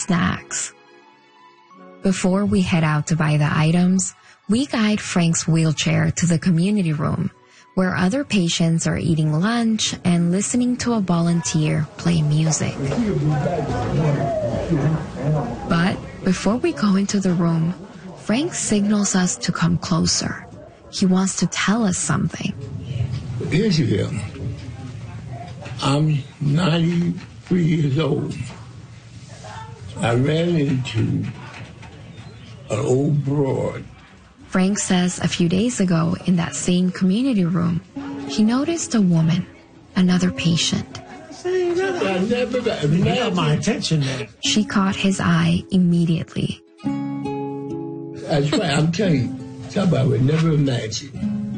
snacks. Before we head out to buy the items, we guide Frank's wheelchair to the community room, where other patients are eating lunch and listening to a volunteer play music. But before we go into the room, Frank signals us to come closer. He wants to tell us something. Israel, I'm 93 years old. I ran into an old broad. Frank says a few days ago in that same community room, he noticed a woman, another patient. I never got my attention there. She caught his eye immediately. That's right, I'm telling you, something I would never imagine.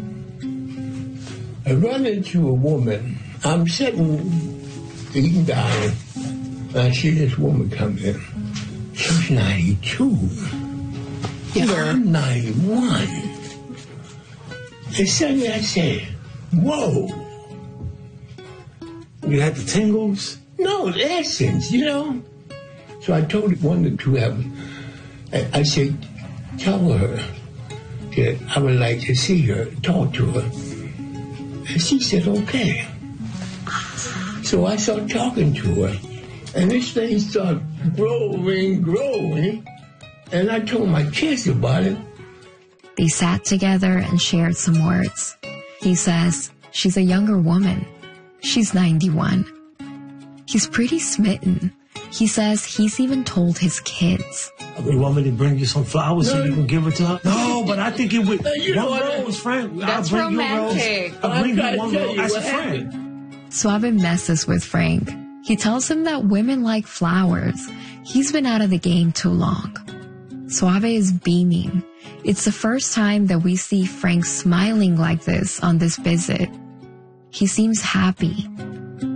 I run into a woman, I'm sitting, eating down, and I see this woman come in. She's 92. Yeah, I'm 91. And suddenly I said, whoa. You had the tingles? No, essence, you know. So I told one of the two of them, I said, tell her that I would like to see her, talk to her. And she said, okay. So I started talking to her, and this thing started growing, and I told my kids about it. They sat together and shared some words. He says she's a younger woman. She's 91. He's pretty smitten. He says he's even told his kids. You want me to bring you some flowers so you can give it to her? No, but I think it would. You know one what? rose, Frank. That's I'll bring romantic. You a rose. I'll bring you one rose as a friend. Suave messes with Frank. He tells him that women like flowers. He's been out of the game too long. Suave is beaming. It's the first time that we see Frank smiling like this on this visit. He seems happy.